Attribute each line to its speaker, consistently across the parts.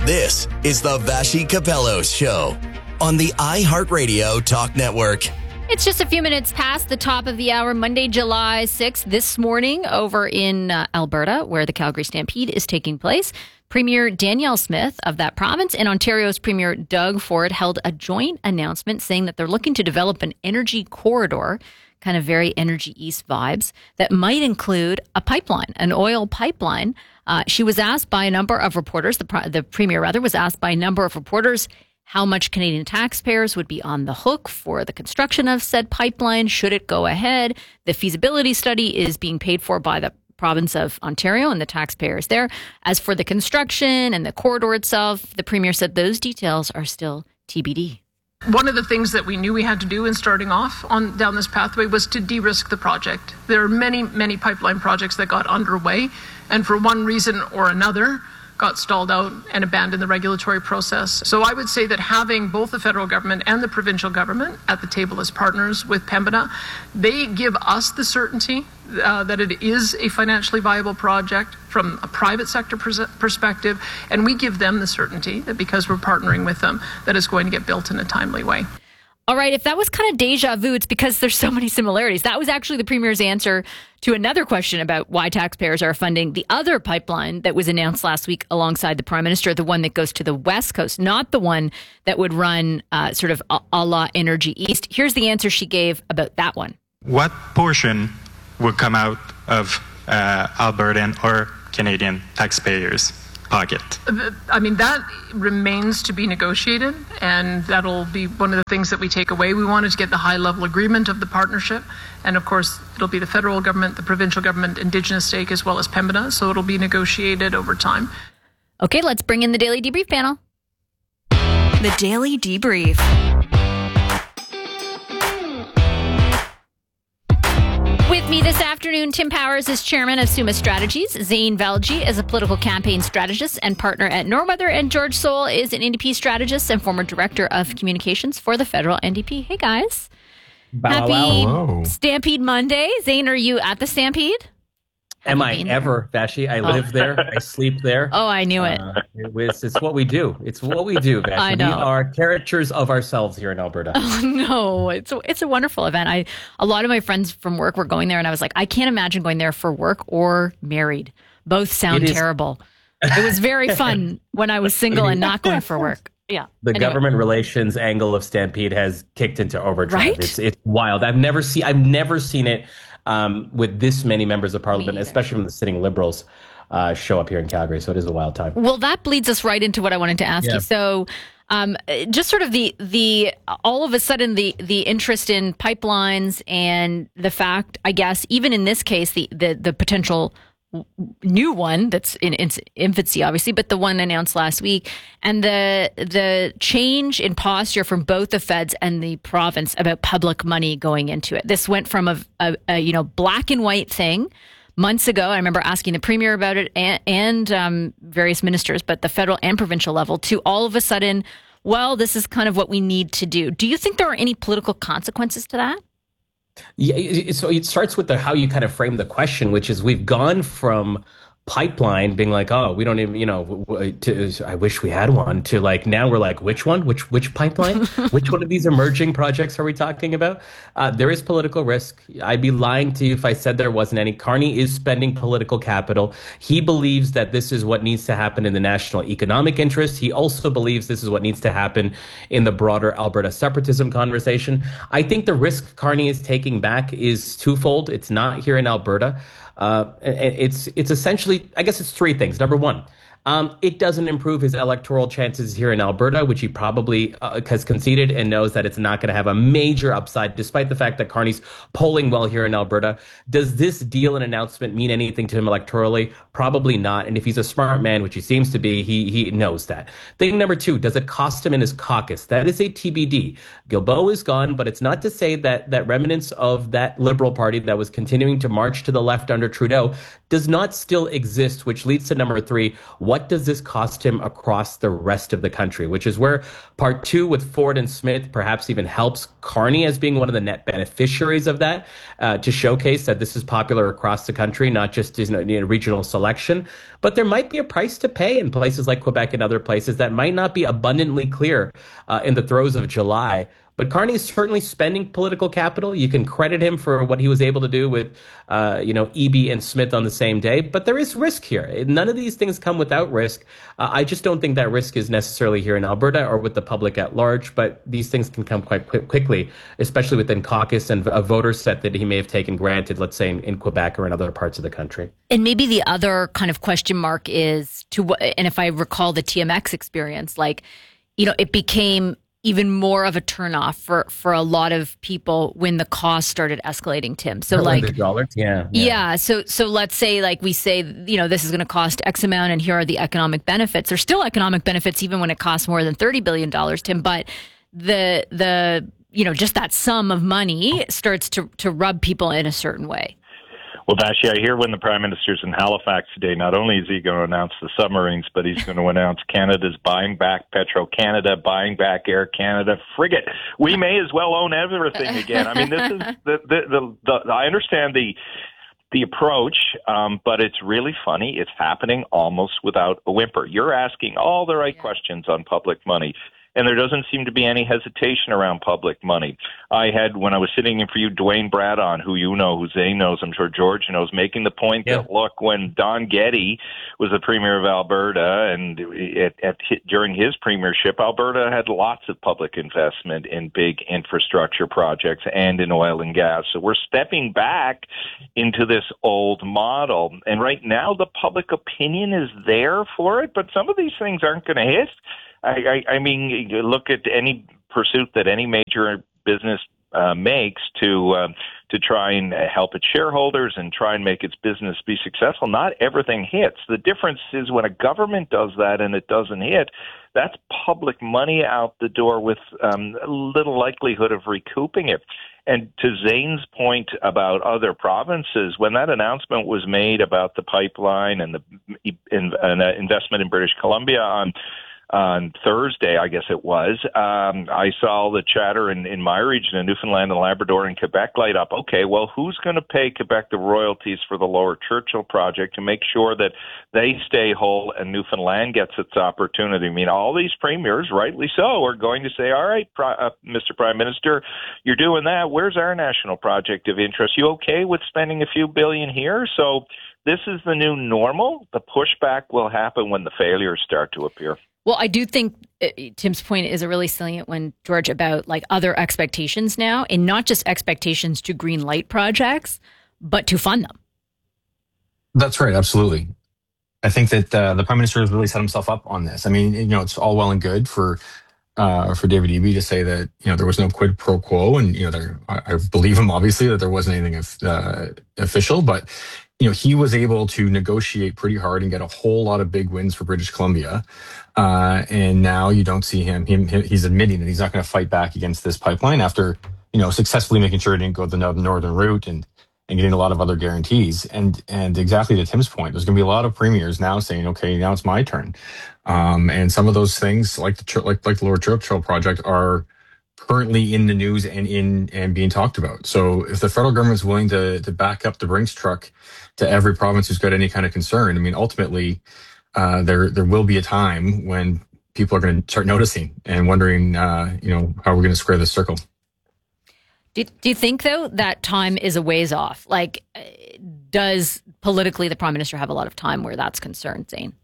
Speaker 1: This is the Vassy Capello Show on the iHeartRadio Talk Network.
Speaker 2: It's just a few minutes past the top of the hour, Monday, July 6th, this morning over in Alberta, where the Calgary Stampede is taking place. Premier Danielle Smith of that province and Ontario's Premier Doug Ford held a joint announcement saying that they're looking to develop an energy corridor, kind of very Energy East vibes, that might include a pipeline, an oil pipeline. She was asked by a number of reporters, the Premier rather, was asked by a number of reporters how much Canadian taxpayers would be on the hook for the construction of said pipeline, should it go ahead. The feasibility study is being paid for by the province of Ontario and the taxpayers there. As for the construction and the corridor itself, the Premier said those details are still TBD.
Speaker 3: One of the things that we knew we had to do in starting off down this pathway was to de-risk the project. There are many, many pipeline projects that got underway and for one reason or another got stalled out and abandoned the regulatory process. So I would say that having both the federal government and the provincial government at the table as partners with Pembina, they give us the certainty that it is a financially viable project from a private sector perspective, and we give them the certainty that because we're partnering with them, that it's going to get built in a timely way.
Speaker 2: All right, if that was kind of deja vu, it's because there's so many similarities. That was actually the Premier's answer to another question about why taxpayers are funding the other pipeline that was announced last week alongside the Prime Minister, the one that goes to the West Coast, not the one that would run sort of a la Energy East. Here's the answer she gave about that one.
Speaker 4: What portion would come out of Albertan or Canadian taxpayers' pocket?
Speaker 3: I mean, that remains to be negotiated, and that'll be one of the things that we take away. We wanted to get the high-level agreement of the partnership, and of course, it'll be the federal government, the provincial government, Indigenous stake, as well as Pembina, so it'll be negotiated over time.
Speaker 2: Okay, let's bring in the Daily Debrief panel.
Speaker 5: The Daily Debrief.
Speaker 2: With me this afternoon, Tim Powers is chairman of Summa Strategies. Zane Valji is a political campaign strategist and partner at Norweather. And George Soul is an NDP strategist and former director of communications for the federal NDP. Hey, guys. Happy Stampede Monday. Zane, are you at the Stampede?
Speaker 6: Am I ever, Vassy? I live there. I sleep there.
Speaker 2: Oh, I knew it.
Speaker 6: It's what we do. It's what we do, Vassy.
Speaker 2: I know.
Speaker 6: We are characters of ourselves here in Alberta.
Speaker 2: Oh, no. It's a wonderful event. A lot of my friends from work were going there, and I was like, I can't imagine going there for work or married. Both sound terrible. It was very fun when I was single and not going for work. Yeah.
Speaker 6: The government relations angle of Stampede has kicked into overdrive.
Speaker 2: Right?
Speaker 6: It's wild. I've never seen it with this many members of parliament, especially when the sitting Liberals show up here in Calgary. So it is a wild time.
Speaker 2: Well, that bleeds us right into what I wanted to ask you. So just sort of the all of a sudden the interest in pipelines and the fact, I guess, even in this case, the potential new one that's in its infancy, obviously, but the one announced last week, and the change in posture from both the feds and the province about public money going into it. This went from a black and white thing months ago. I remember asking the Premier about it and various ministers, but the federal and provincial level, to all of a sudden, well, this is kind of what we need to do. Do you think there are any political consequences to that?
Speaker 6: Yeah, so it starts with how you kind of frame the question, which is we've gone from pipeline being like, oh, we don't even, I wish we had one, to like now we're like, which one? Which pipeline? Which one of these emerging projects are we talking about? There is political risk. I'd be lying to you if I said there wasn't any. Carney is spending political capital. He believes that this is what needs to happen in the national economic interest. He also believes this is what needs to happen in the broader Alberta separatism conversation. I think the risk Carney is taking back is twofold. It's not here in Alberta. It's essentially, I guess it's three things. Number one, it doesn't improve his electoral chances here in Alberta, which he probably has conceded and knows that it's not going to have a major upside, despite the fact that Carney's polling well here in Alberta. Does this deal and announcement mean anything to him electorally? Probably not. And if he's a smart man, which he seems to be, he knows that. Thing number two, does it cost him in his caucus? That is a TBD. Guilbeault is gone, but it's not to say that remnants of that Liberal Party that was continuing to march to the left under Trudeau does not still exist, which leads to number 3. What does this cost him across the rest of the country? Which is where part 2 with Ford and Smith perhaps even helps Carney as being one of the net beneficiaries of that, to showcase that this is popular across the country, not just in regional selection. But there might be a price to pay in places like Quebec and other places that might not be abundantly clear in the throes of July. But Carney is certainly spending political capital. You can credit him for what he was able to do with, Eby and Smith on the same day. But there is risk here. None of these things come without risk. I just don't think that risk is necessarily here in Alberta or with the public at large. But these things can come quite quickly, especially within caucus and a voter set that he may have taken granted, let's say in Quebec or in other parts of the country.
Speaker 2: And maybe the other kind of question mark is and if I recall the TMX experience, it became even more of a turnoff for a lot of people when the cost started escalating, Tim. So
Speaker 6: the dollar, yeah.
Speaker 2: So let's say we say, this is going to cost X amount and here are the economic benefits. There's still economic benefits even when it costs more than $30 billion, Tim, but the just that sum of money starts to rub people in a certain way.
Speaker 7: Well, Vashi, I hear when the Prime Minister's in Halifax today, not only is he going to announce the submarines, but he's going to announce Canada's buying back Petro-Canada, buying back Air Canada, frigate. We may as well own everything again. I mean, this is I understand the approach, but it's really funny. It's happening almost without a whimper. You're asking all the right questions on public money, and there doesn't seem to be any hesitation around public money. I had, when I was sitting in for you, Dwayne Bradon, who you know, who Zane knows, I'm sure George knows, making the point that, look, when Don Getty was the Premier of Alberta, and during his premiership, Alberta had lots of public investment in big infrastructure projects and in oil and gas. So we're stepping back into this old model. And right now, the public opinion is there for it, but some of these things aren't going to hit. I mean, you look at any pursuit that any major business makes to try and help its shareholders and try and make its business be successful. Not everything hits. The difference is when a government does that and it doesn't hit, that's public money out the door with little likelihood of recouping it. And to Zane's point about other provinces, when that announcement was made about the pipeline and the investment in British Columbia on Thursday, I guess it was, I saw the chatter in my region, in Newfoundland and Labrador and Quebec, light up. Okay, well, who's going to pay Quebec the royalties for the Lower Churchill project to make sure that they stay whole and Newfoundland gets its opportunity? I mean, all these premiers, rightly so, are going to say, all right, Mr. Prime Minister, you're doing that. Where's our national project of interest? You okay with spending a few billion here? So this is the new normal. The pushback will happen when the failures start to appear.
Speaker 2: Well, I do think Tim's point is a really salient one, George, about other expectations now, and not just expectations to green light projects, but to fund them.
Speaker 8: That's right. Absolutely. I think that the Prime Minister has really set himself up on this. I mean, it's all well and good for David Eby to say that, there was no quid pro quo, and, I believe him, obviously, that there wasn't anything official, but he was able to negotiate pretty hard and get a whole lot of big wins for British Columbia. And now you don't see him. He's admitting that he's not going to fight back against this pipeline after, successfully making sure it didn't go the northern route and getting a lot of other guarantees. And exactly to Tim's point, there's going to be a lot of premiers now saying, okay, now it's my turn. And some of those things, like the Lower Churchill project, are currently in the news and being talked about. So if the federal government's willing to back up the Brinks truck to every province who's got any kind of concern, I mean, ultimately, there will be a time when people are going to start noticing and wondering, how we're going to square this circle.
Speaker 2: Do you think, though, that time is a ways off? Does politically the Prime Minister have a lot of time where that's concerned, Zane?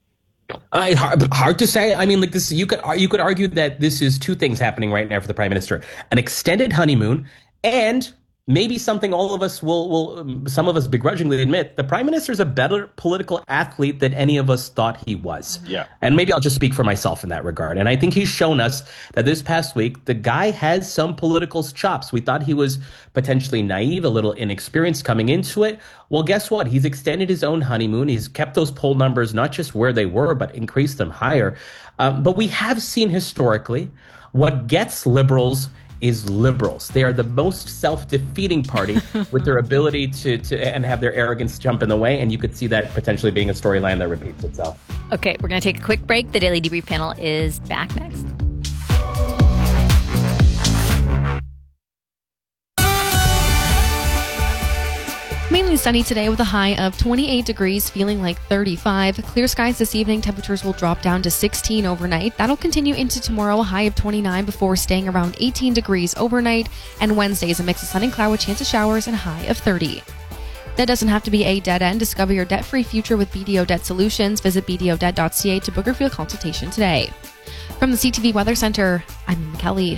Speaker 6: Hard to say. I mean, this, you could argue that this is two things happening right now for the Prime Minister: an extended honeymoon, and maybe something all of us will some of us begrudgingly admit, the Prime Minister is a better political athlete than any of us thought he was.
Speaker 7: Yeah.
Speaker 6: And maybe I'll just speak for myself in that regard. And I think he's shown us that this past week, the guy has some political chops. We thought he was potentially naive, a little inexperienced coming into it. Well, guess what? He's extended his own honeymoon. He's kept those poll numbers not just where they were, but increased them higher. But we have seen historically what gets Liberals is liberals. They are the most self-defeating party with their ability to and have their arrogance jump in the way, and you could see that potentially being a storyline that repeats itself.
Speaker 2: Okay, we're going to take a quick break. The Daily Debrief panel is back next.
Speaker 9: Mainly sunny today with a high of 28 degrees, feeling like 35. Clear skies this evening. Temperatures will drop down to 16 overnight. That'll continue into tomorrow, a high of 29 before staying around 18 degrees overnight. And Wednesday is a mix of sun and cloud with chance of showers and a high of 30. That doesn't have to be a dead end. Discover your debt-free future with BDO Debt Solutions. Visit bdodebt.ca to book your field consultation today. From the CTV Weather Center, I'm Kelly.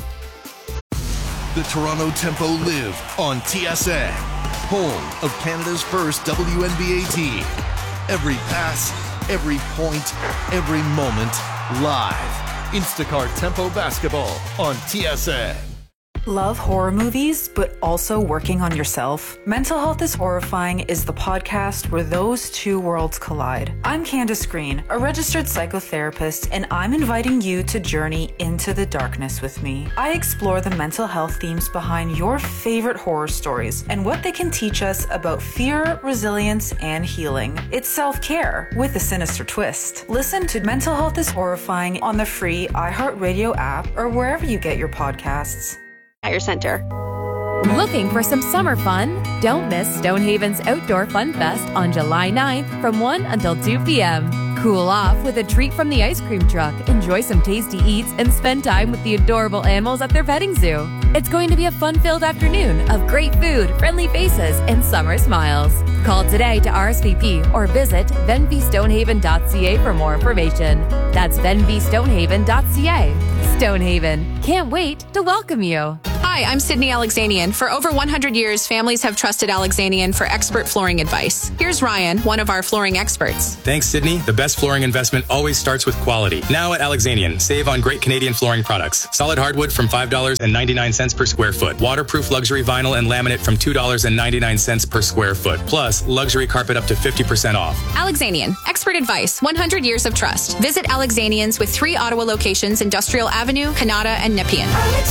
Speaker 10: The Toronto Tempo live on TSN, home of Canada's first WNBA team. Every pass, every point, every moment, live. Instacart Tempo Basketball on TSN.
Speaker 11: Love horror movies, but also working on yourself? Mental Health is Horrifying is the podcast where those two worlds collide. I'm Candace Green, a registered psychotherapist, and I'm inviting you to journey into the darkness with me. I explore the mental health themes behind your favorite horror stories and what they can teach us about fear, resilience, and healing. It's self-care with a sinister twist. Listen to Mental Health is Horrifying on the free iHeartRadio app or wherever you get your podcasts.
Speaker 12: Tire Center.
Speaker 13: Looking for some summer fun? Don't miss Stonehaven's Outdoor Fun Fest on July 9th from 1 until 2 p.m. Cool off with a treat from the ice cream truck, enjoy some tasty eats, and spend time with the adorable animals at their petting zoo. It's going to be a fun-filled afternoon of great food, friendly faces, and summer smiles. Call today to RSVP or visit venvystonehaven.ca for more information. That's venvystonehaven.ca. Stonehaven, can't wait to welcome you.
Speaker 14: Hi, I'm Sydney Alexanian. For over 100 years, families have trusted Alexanian for expert flooring advice. Here's Ryan, one of our flooring experts.
Speaker 15: Thanks, Sydney. The best flooring investment always starts with quality. Now at Alexanian, save on great Canadian flooring products. Solid hardwood from $5.99 per square foot. Waterproof luxury vinyl and laminate from $2.99 per square foot. Plus, luxury carpet up to 50% off.
Speaker 14: Alexanian, expert advice, 100 years of trust. Visit Alexanians with 3 Ottawa locations, Industrial Avenue, Kanata, and Nepean.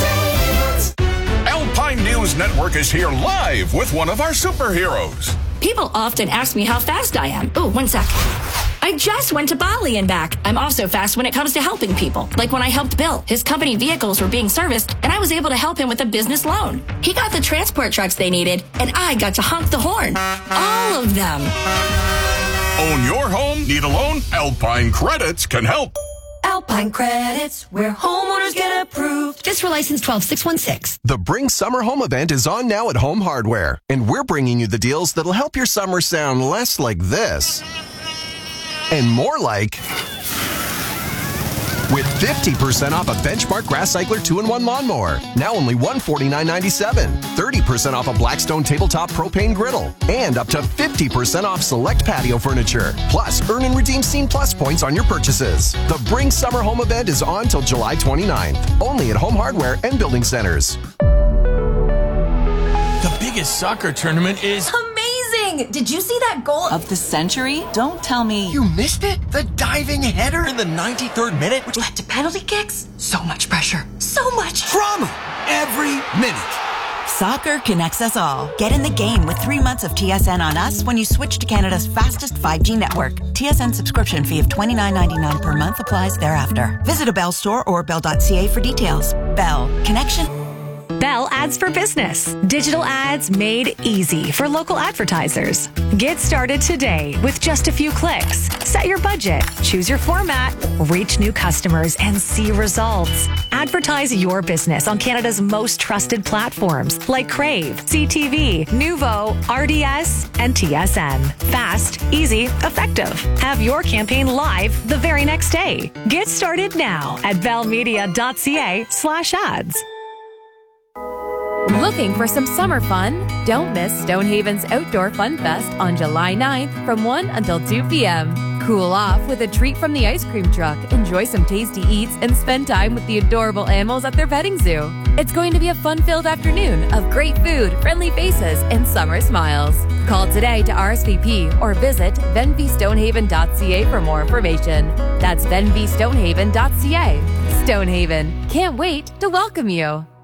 Speaker 16: Alpine News Network is here live with one of our superheroes.
Speaker 17: People often ask me how fast I am. Oh, one sec. I just went to Bali and back. I'm also fast when it comes to helping people. Like when I helped Bill. His company vehicles were being serviced, and I was able to help him with a business loan. He got the transport trucks they needed, and I got to honk the horn. All of them.
Speaker 16: Own your home? Need a loan? Alpine Credits can help.
Speaker 17: Alpine Credits, where homeowners get approved. Just for license 12616.
Speaker 18: The Bring Summer Home event is on now at Home Hardware, and we're bringing you the deals that'll help your summer sound less like this and more like with 50% off a Benchmark Grass Cycler 2-in-1 lawnmower, now only $149.97. 30% off a Blackstone tabletop propane griddle, and up to 50% off select patio furniture. Plus, earn and redeem Scene Plus points on your purchases. The Bring Summer Home event is on till July 29th, only at Home Hardware and Building Centers.
Speaker 19: The biggest soccer tournament is
Speaker 20: amazing! Did you see that goal of the century? Don't tell me
Speaker 19: you missed it. The diving header in the 93rd minute,
Speaker 20: which led to penalty kicks. So much pressure. So much
Speaker 19: drama every minute.
Speaker 21: Soccer connects us all. Get in the game with 3 months of TSN on us when you switch to Canada's fastest 5G network. TSN subscription fee of $29.99 per month applies thereafter. Visit a Bell store or bell.ca for details. Bell. Connection.
Speaker 13: Bell Ads for Business. Digital ads made easy for local advertisers. Get started today with just a few clicks. Set your budget, choose your format, reach new customers, and see results. Advertise your business on Canada's most trusted platforms like Crave, CTV, Nuvo, RDS, and TSN. Fast, easy, effective. Have your campaign live the very next day. Get started now at bellmedia.ca/ads. Looking for some summer fun? Don't miss Stonehaven's Outdoor Fun Fest on July 9th from 1 until 2 p.m. Cool off with a treat from the ice cream truck, enjoy some tasty eats, and spend time with the adorable animals at their petting zoo. It's going to be a fun-filled afternoon of great food, friendly faces, and summer smiles. Call today to RSVP or visit venvystonehaven.ca for more information. That's venvystonehaven.ca. Stonehaven, can't wait to welcome you.